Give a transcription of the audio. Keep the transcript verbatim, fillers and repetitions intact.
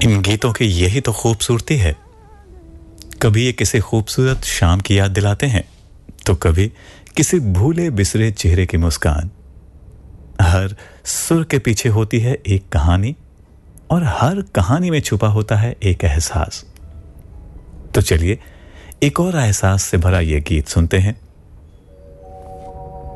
इन गीतों की यही तो खूबसूरती है। कभी ये किसी खूबसूरत शाम की याद दिलाते हैं, तो कभी किसी भूले बिसरे चेहरे की मुस्कान। हर सुर के पीछे होती है एक कहानी, और हर कहानी में छुपा होता है एक एहसास। तो चलिए एक और एहसास से भरा ये गीत सुनते हैं।